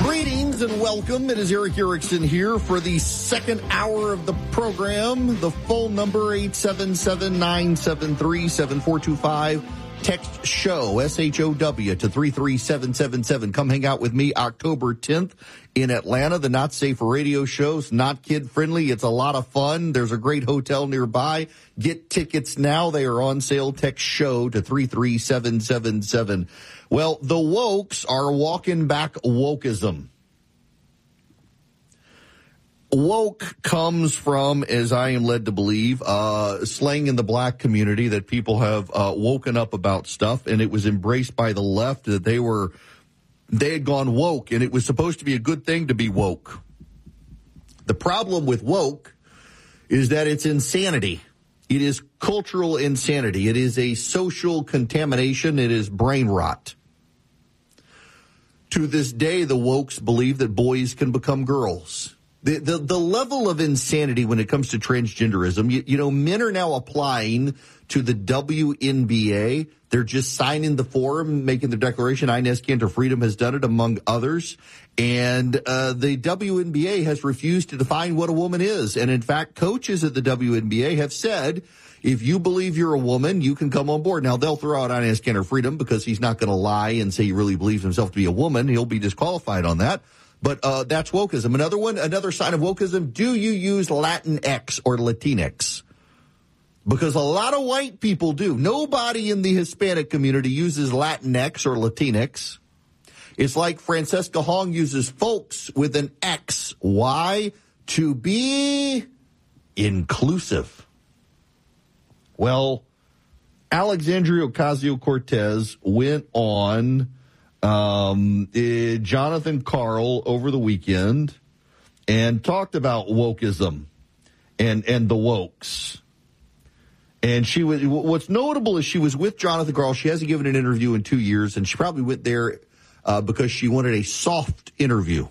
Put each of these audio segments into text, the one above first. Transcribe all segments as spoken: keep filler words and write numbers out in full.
Greetings and welcome. It is Eric Erickson here for the second hour of the program. The phone number, eight seven seven, nine seven three, seven four two five. Text SHOW, S H O W, to three three seven seven seven. Come hang out with me October tenth in Atlanta. The Not Safe for Radio show's not kid-friendly. It's a lot of fun. There's a great hotel nearby. Get tickets now. They are on sale. Text SHOW to three three seven seven seven. Well, the wokes are walking back wokeism. Woke comes from, as I am led to believe, uh, slang in the black community that people have uh, woken up about stuff, and it was embraced by the left that they were, they had gone woke, and it was supposed to be a good thing to be woke. The problem with woke is that it's insanity. It is cultural insanity. It is a social contamination. It is brain rot. To this day, the wokes believe that boys can become girls. The, the the level of insanity when it comes to transgenderism, you, you know, men are now applying to the W N B A. They're just signing the form, making the declaration. Inez Cantor Freedom has done it, among others. And uh, the W N B A has refused to define what a woman is. And in fact, coaches at the W N B A have said, if you believe you're a woman, you can come on board. Now, they'll throw out Inez Cantor Freedom because he's not going to lie and say he really believes himself to be a woman. He'll be disqualified on that. But uh, that's wokeism. Another one, another sign of wokeism, do you use Latinx or Latinx? Because a lot of white people do. Nobody in the Hispanic community uses Latinx or Latinx. It's like Francesca Hong uses folks with an X. Why? To be inclusive. Well, Alexandria Ocasio-Cortez went on Um, uh, Jonathan Karl over the weekend and talked about wokeism and, and the wokes. And she was, what's notable is she was with Jonathan Karl. She hasn't given an interview in two years, and she probably went there uh, because she wanted a soft interview.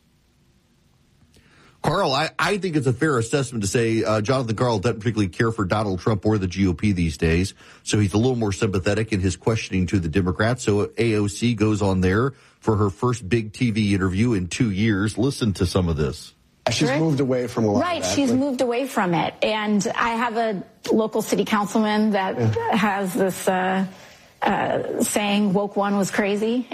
Karl, I, I think it's a fair assessment to say uh, Jonathan Karl doesn't particularly care for Donald Trump or the G O P these days, so he's a little more sympathetic in his questioning to the Democrats. So A O C goes on there for her first big T V interview in two years. Listen to some of this. She's right. moved away from a lot right, of that. She's like, moved away from it. And I have a local city councilman that yeah. has this uh, uh, saying woke one was crazy.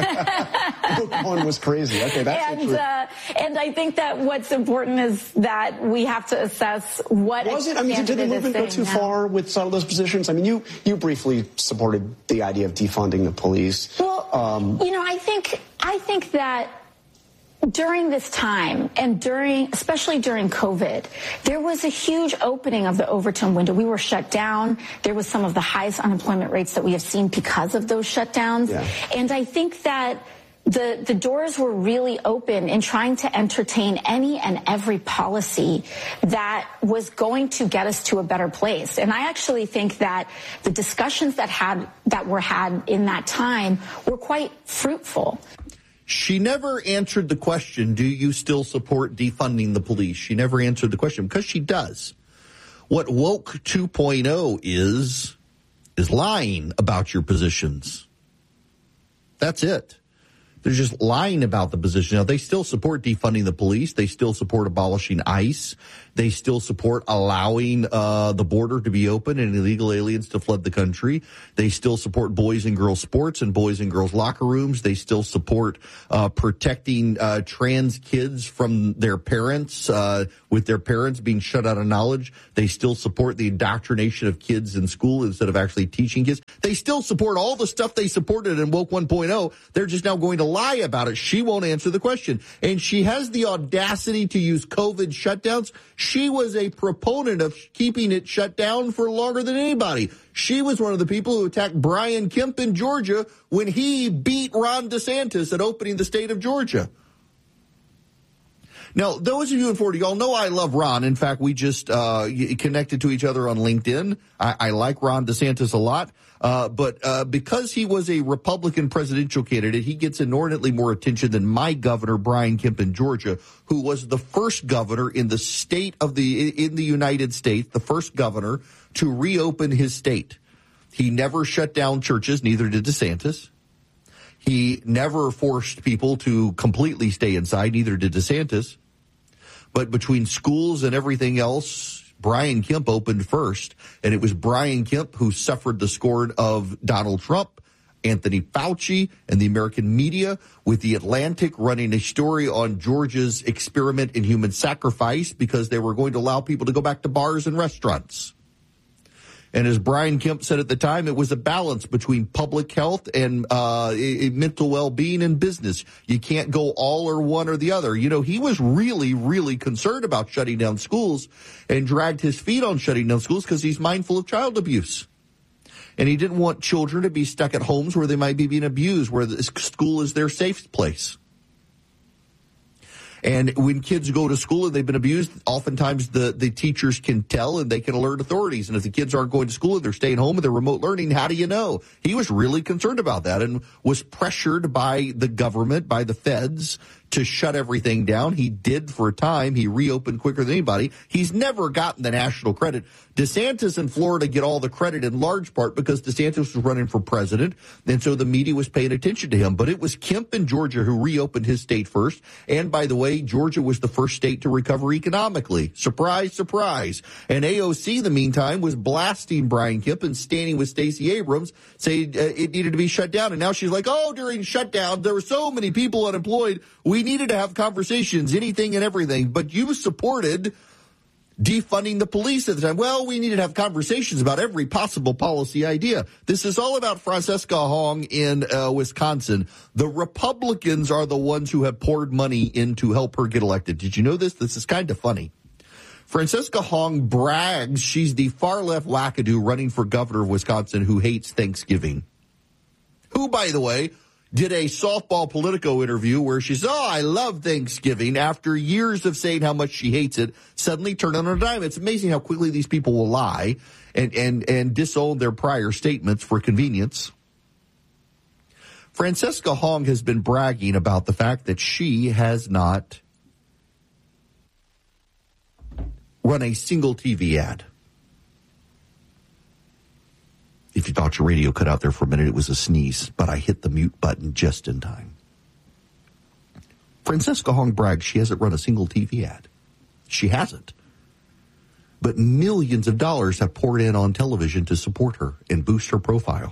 Woke one was crazy. Okay, that's and, uh, and I think that what's important is that we have to assess what was it. I mean, did the movement go too now. far with some of those positions? I mean, you you briefly supported the idea of defunding the police. Well, um, you know, I think I think that during this time and during, especially during COVID, there was a huge opening of the Overton window. We were shut down. There was some of the highest unemployment rates that we have seen because of those shutdowns. Yeah. And I think that the, the doors were really open in trying to entertain any and every policy that was going to get us to a better place. And I actually think that the discussions that had, that were had in that time were quite fruitful. She never answered the question, do you still support defunding the police? She never answered the question because she does. What woke two point oh is, is lying about your positions. That's it. They're just lying about the position. Now, they still support defunding the police. They still support abolishing ICE. They still support allowing uh the border to be open and illegal aliens to flood the country. They still support boys and girls sports and boys and girls locker rooms. They still support uh protecting uh trans kids from their parents, uh with their parents being shut out of knowledge. They still support the indoctrination of kids in school instead of actually teaching kids. They still support all the stuff they supported in Woke one point oh. They're just now going to lie about it. She won't answer the question. And she has the audacity to use COVID shutdowns. She was a proponent of keeping it shut down for longer than anybody. She was one of the people who attacked Brian Kemp in Georgia when he beat Ron DeSantis at opening the state of Georgia. Now, those of you in Florida, y'all know I love Ron. In fact, we just uh connected to each other on LinkedIn. I, I like Ron DeSantis a lot. Uh, but uh, because he was a Republican presidential candidate, he gets inordinately more attention than my governor, Brian Kemp in Georgia, who was the first governor in the state of the in the United States, the first governor to reopen his state. He never shut down churches, neither did DeSantis. He never forced people to completely stay inside, neither did DeSantis. But between schools and everything else, Brian Kemp opened first, and it was Brian Kemp who suffered the scorn of Donald Trump, Anthony Fauci, and the American media, with The Atlantic running a story on Georgia's experiment in human sacrifice because they were going to allow people to go back to bars and restaurants. And as Brian Kemp said at the time, it was a balance between public health and uh, mental well-being and business. You can't go all or one or the other. You know, he was really, really concerned about shutting down schools and dragged his feet on shutting down schools because he's mindful of child abuse. And he didn't want children to be stuck at homes where they might be being abused, where the school is their safe place. And when kids go to school and they've been abused, oftentimes the, the teachers can tell and they can alert authorities. And if the kids aren't going to school and they're staying home and they're remote learning, how do you know? He was really concerned about that and was pressured by the government, by the feds, to shut everything down. He did for a time. He reopened quicker than anybody. He's never gotten the national credit. DeSantis in Florida get all the credit in large part because DeSantis was running for president, and so the media was paying attention to him. But it was Kemp in Georgia who reopened his state first. And by the way, Georgia was the first state to recover economically. Surprise, surprise. And A O C, in the meantime, was blasting Brian Kemp and standing with Stacey Abrams, saying uh, it needed to be shut down. And now she's like, oh, during shutdown, there were so many people unemployed. We needed to have conversations, anything and everything. But you supported defunding the police at the time. Well, we needed to have conversations about every possible policy idea. This is all about Francesca Hong in uh, Wisconsin. The Republicans are the ones who have poured money in to help her get elected. Did you know this? This is kind of funny. Francesca Hong brags she's the far-left wackadoo running for governor of Wisconsin who hates Thanksgiving. Who, by the way, did a softball Politico interview where she said, oh, I love Thanksgiving. After years of saying how much she hates it, suddenly turned on a dime. It's amazing how quickly these people will lie and, and, and disown their prior statements for convenience. Francesca Hong has been bragging about the fact that she has not run a single T V ad. If you thought your radio cut out there for a minute, it was a sneeze, but I hit the mute button just in time. Francesca Hong brags she hasn't run a single T V ad. She hasn't. But millions of dollars have poured in on television to support her and boost her profile.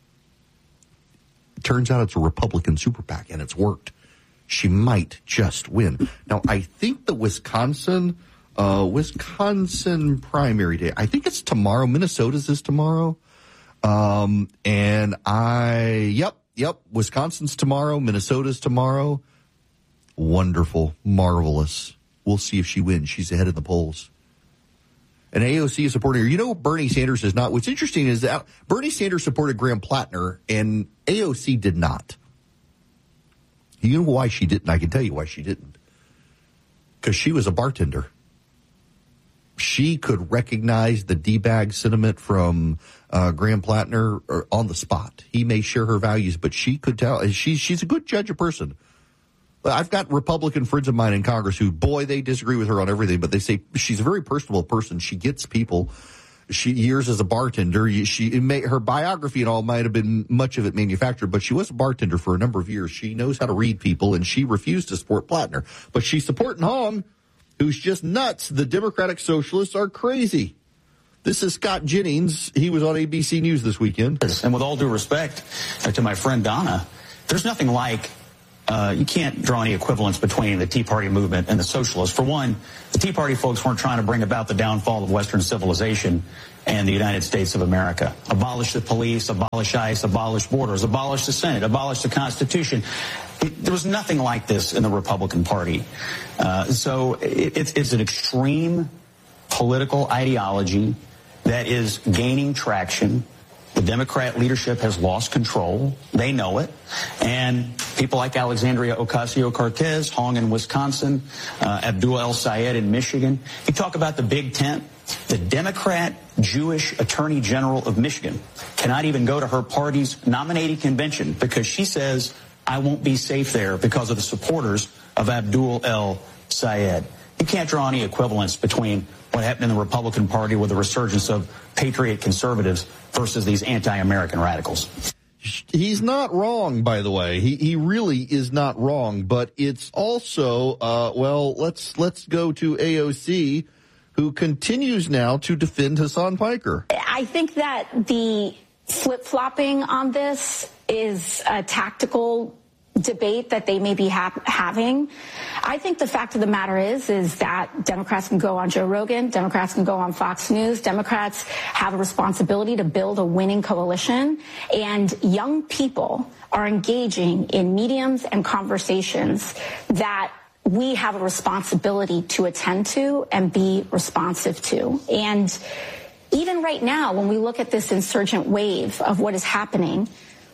It turns out it's a Republican super PAC, and it's worked. She might just win. Now, I think the Wisconsin, uh, Wisconsin primary day, I think it's tomorrow. Minnesota's is tomorrow. Um, and I, yep, yep, Wisconsin's tomorrow, Minnesota's tomorrow. Wonderful, marvelous. We'll see if she wins. She's ahead in the polls. And A O C is supporting her. You know, Bernie Sanders is not. What's interesting is that Bernie Sanders supported Graham Plattner and A O C did not. You know why she didn't? I can tell you why she didn't. Because she was a bartender. She could recognize the D-bag sentiment from uh, Graham Plattner on the spot. He may share her values, but she could tell. She, she's a good judge of person. I've got Republican friends of mine in Congress who, boy, they disagree with her on everything, but they say she's a very personable person. She gets people. She years as a bartender. She it may, her biography and all might have been much of it manufactured, but she was a bartender for a number of years. She knows how to read people, and she refused to support Plattner. But she's supporting Hong, who's just nuts. The Democratic Socialists are crazy. This is Scott Jennings. He was on A B C News this weekend. And with all due respect uh, to my friend Donna, there's nothing like, uh, you can't draw any equivalence between the Tea Party movement and the socialists. For one, the Tea Party folks weren't trying to bring about the downfall of Western civilization and the United States of America. Abolish the police, abolish ICE, abolish borders, abolish the Senate, abolish the Constitution. There was nothing like this in the Republican Party. Uh, so it, it's, it's an extreme political ideology that is gaining traction. The Democrat leadership has lost control. They know it. And people like Alexandria Ocasio-Cortez, Hong in Wisconsin, uh, Abdul El-Sayed in Michigan. You talk about the Big Tent. The Democrat Jewish Attorney General of Michigan cannot even go to her party's nominating convention because she says, I won't be safe there because of the supporters of Abdul El-Sayed. You can't draw any equivalence between what happened in the Republican Party with the resurgence of patriot conservatives versus these anti-American radicals. He's not wrong, by the way. He he really is not wrong, but it's also, uh, well, let's let's go to A O C, who continues now to defend Hasan Piker. I think that the flip-flopping on this is a tactical debate that they may be ha- having. I think the fact of the matter is, is that Democrats can go on Joe Rogan, Democrats can go on Fox News, Democrats have a responsibility to build a winning coalition, and young people are engaging in mediums and conversations that we have a responsibility to attend to and be responsive to. And even right now, when we look at this insurgent wave of what is happening,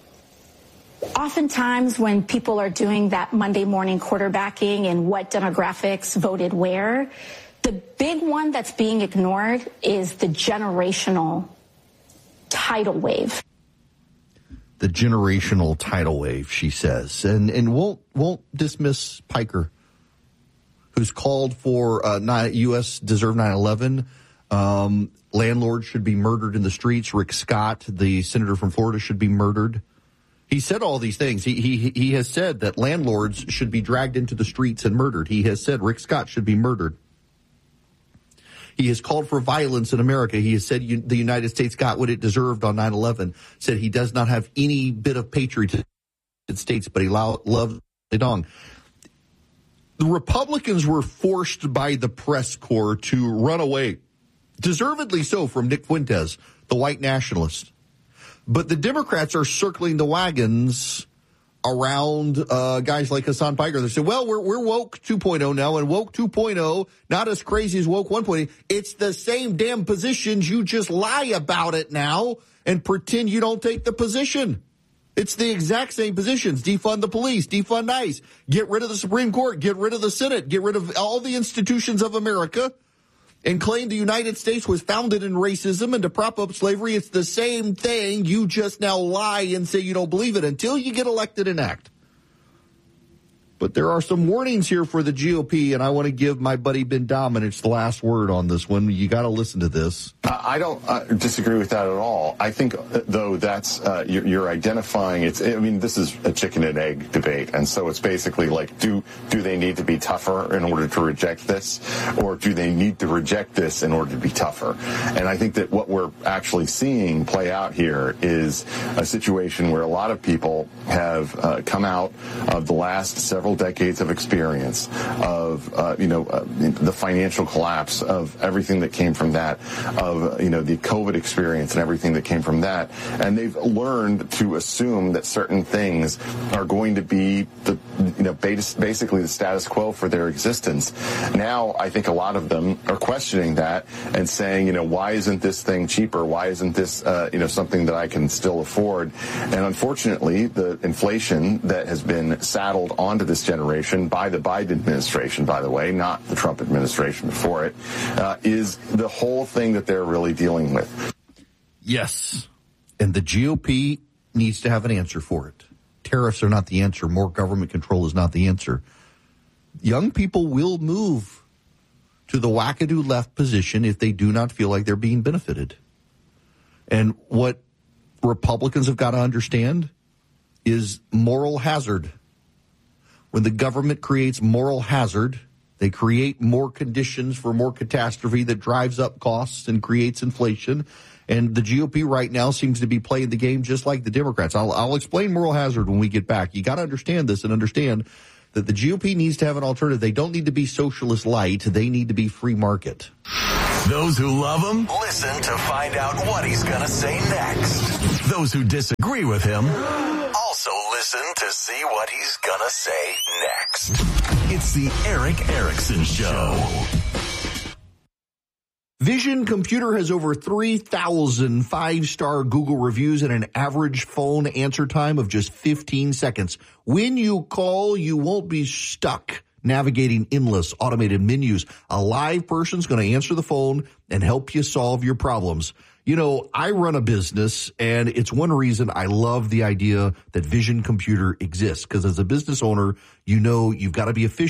oftentimes when people are doing that Monday morning quarterbacking and what demographics voted where, the big one that's being ignored is the generational tidal wave. The generational tidal wave, she says, and and won't won't dismiss Piker, who's called for uh, U S deserve nine eleven. Um, landlords should be murdered in the streets. Rick Scott, the senator from Florida, should be murdered. He said all these things. He, he he has said that landlords should be dragged into the streets and murdered. He has said Rick Scott should be murdered. He has called for violence in America. He has said you, the United States got what it deserved on nine eleven. Said he does not have any bit of patriotism in the States, but he lo- loves Dong. The Republicans were forced by the press corps to run away, deservedly so, from Nick Fuentes, the white nationalist. But the Democrats are circling the wagons around uh, guys like Hasan Piker. They say, well, we're we're woke two point oh now, and woke two point oh, not as crazy as woke one point oh. It's the same damn positions. You just lie about it now and pretend you don't take the position. It's the exact same positions. Defund the police, defund ICE, get rid of the Supreme Court, get rid of the Senate, get rid of all the institutions of America, and claim the United States was founded in racism and to prop up slavery. It's the same thing. You just now lie and say you don't believe it until you get elected and act. But there are some warnings here for the G O P, and I want to give my buddy Ben Domenech the last word on this one. You got to listen to this. Uh, I don't uh, disagree with that at all. I think, uh, though, that's uh, you're, you're identifying. It's. I mean, this is a chicken and egg debate, and so it's basically like, do do they need to be tougher in order to reject this, or do they need to reject this in order to be tougher? And I think that what we're actually seeing play out here is a situation where a lot of people have uh, come out of the last several decades of experience of, uh, you know, uh, the financial collapse of everything that came from that, of, you know, the COVID experience and everything that came from that. And they've learned to assume that certain things are going to be, the, you know, basically the status quo for their existence. Now, I think a lot of them are questioning that and saying, you know, why isn't this thing cheaper? Why isn't this, uh, you know, something that I can still afford? And unfortunately, the inflation that has been saddled onto this generation by the Biden administration, by the way, not the Trump administration before it, uh, is the whole thing that they're really dealing with. Yes. And the G O P needs to have an answer for it. Tariffs are not the answer. More government control is not the answer. Young people will move to the wackadoo left position if they do not feel like they're being benefited. And what Republicans have got to understand is moral hazard. When the government creates moral hazard, they create more conditions for more catastrophe that drives up costs and creates inflation. And the G O P right now seems to be playing the game just like the Democrats. I'll, I'll explain moral hazard when we get back. You got to understand this and understand that the G O P needs to have an alternative. They don't need to be socialist light. They need to be free market. Those who love him, listen to find out what he's going to say next. Those who disagree with him, also listen to see what he's going to say next. It's the Erick Erickson Show. Vision Computer has over three thousand five-star Google reviews and an average phone answer time of just fifteen seconds. When you call, you won't be stuck navigating endless automated menus. A live person's going to answer the phone and help you solve your problems. You know, I run a business, and it's one reason I love the idea that Vision Computer exists, because as a business owner, you know you've got to be efficient.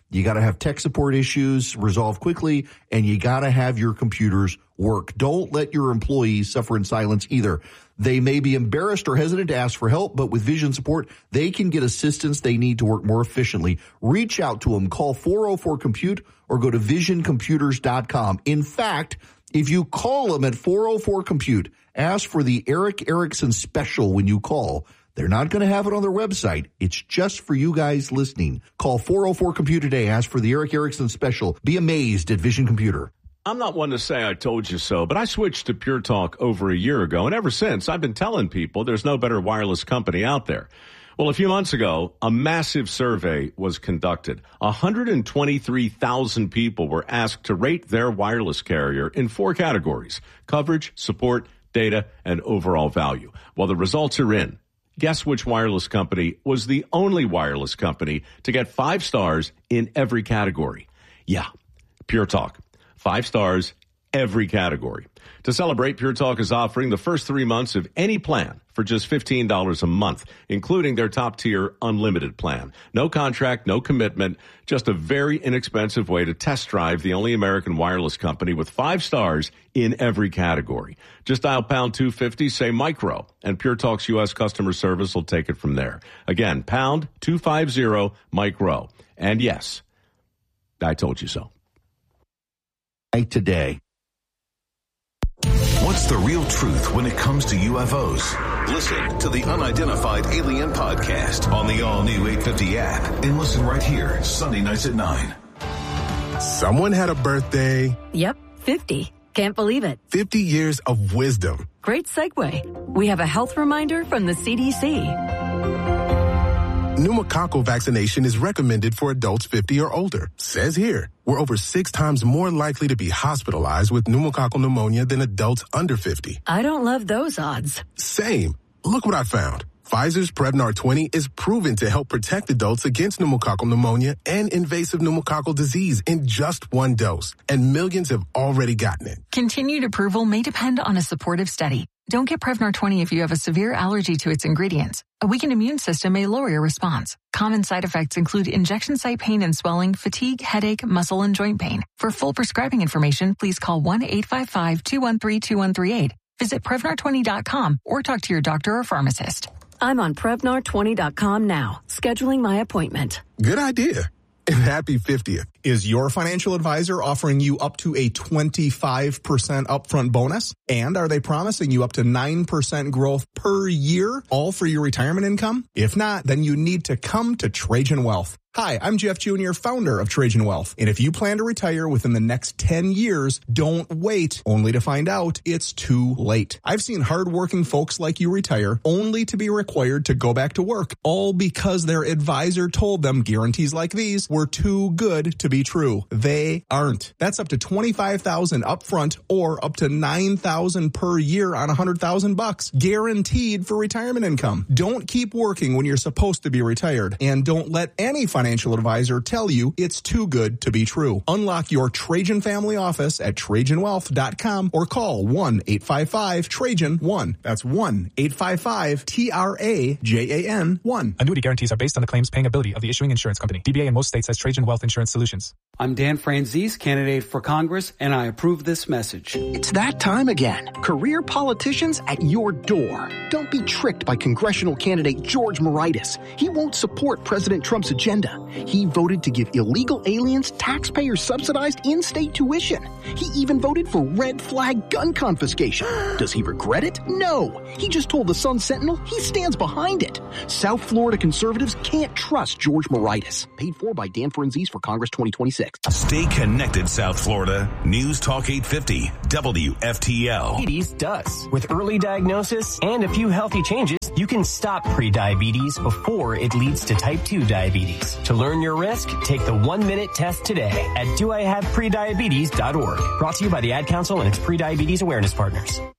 You got to have tech support issues resolved quickly, and you got to have your computers work. Don't let your employees suffer in silence either. They may be embarrassed or hesitant to ask for help, but with Vision support, they can get assistance they need to work more efficiently. Reach out to them. Call four oh four compute or go to vision computers dot com. In fact, if you call them at four oh four compute, ask for the Eric Erickson special when you call. They're not going to have it on their website. It's just for you guys listening. Call four oh four compute today. Ask for the Eric Erickson special. Be amazed at Vision Computer. I'm not one to say I told you so, but I switched to Pure Talk over a year ago, and ever since, I've been telling people there's no better wireless company out there. Well, a few months ago, a massive survey was conducted. one hundred twenty-three thousand people were asked to rate their wireless carrier in four categories: coverage, support, data, and overall value. Well, the results are in. Guess which wireless company was the only wireless company to get five stars in every category? Yeah, Pure Talk. Five stars, every category. To celebrate, Pure Talk is offering the first three months of any plan for just fifteen dollars a month, including their top-tier unlimited plan. No contract, no commitment, just a very inexpensive way to test drive the only American wireless company with five stars in every category. Just dial pound two fifty, say micro, and Pure Talk's U S customer service will take it from there. Again, pound two fifty, micro. And yes, I told you so. Today. What's the real truth when it comes to U F Os? Listen to the Unidentified Alien Podcast on the all-new eight fifty app and listen right here, Sunday nights at nine. Someone had a birthday. Yep, fifty. Can't believe it. fifty years of wisdom. Great segue. We have a health reminder from the C D C. Pneumococcal vaccination is recommended for adults fifty or older. Says here, we're over six times more likely to be hospitalized with pneumococcal pneumonia than adults under fifty. I don't love those odds. Same. Look what I found. Pfizer's Prevnar twenty is proven to help protect adults against pneumococcal pneumonia and invasive pneumococcal disease in just one dose. And millions have already gotten it. Continued approval may depend on a supportive study. Don't get Prevnar twenty if you have a severe allergy to its ingredients. A weakened immune system may lower your response. Common side effects include injection site pain and swelling, fatigue, headache, muscle, and joint pain. For full prescribing information, please call one eight five five, two one three, two one three eight. Visit Prevnar twenty dot com or talk to your doctor or pharmacist. I'm on Prevnar twenty dot com now, scheduling my appointment. Good idea. And happy fiftieth. Is your financial advisor offering you up to a twenty-five percent upfront bonus? And are they promising you up to nine percent growth per year, all for your retirement income? If not, then you need to come to Trajan Wealth. Hi, I'm Jeff Junior, founder of Trajan Wealth. And if you plan to retire within the next ten years, don't wait only to find out it's too late. I've seen hardworking folks like you retire only to be required to go back to work, all because their advisor told them guarantees like these were too good to be true. They aren't. That's up to twenty-five thousand dollars upfront or up to nine thousand dollars per year on one hundred thousand bucks, guaranteed for retirement income. Don't keep working when you're supposed to be retired, and don't let any financial Financial advisor tell you it's too good to be true. Unlock your Trajan family office at Trajan Wealth dot com or call one eight five five Trajan one. That's one eight five five T R A J A N one. Annuity guarantees are based on the claims paying ability of the issuing insurance company. D B A in most states has Trajan Wealth Insurance Solutions. I'm Dan Franzese, candidate for Congress, and I approve this message. It's that time again. Career politicians at your door. Don't be tricked by congressional candidate George Moraitis. He won't support President Trump's agenda. He voted to give illegal aliens taxpayer-subsidized in-state tuition. He even voted for red flag gun confiscation. Does he regret it? No. He just told the Sun Sentinel he stands behind it. South Florida conservatives can't trust George Moraitis. Paid for by Dan Franzese for Congress twenty twenty-six. Stay connected, South Florida. News Talk eight fifty, W F T L. Diabetes does. With early diagnosis and a few healthy changes, you can stop prediabetes before it leads to type two diabetes. To learn your risk, take the one-minute test today at do I have prediabetes dot org. Brought to you by the Ad Council and its prediabetes awareness partners.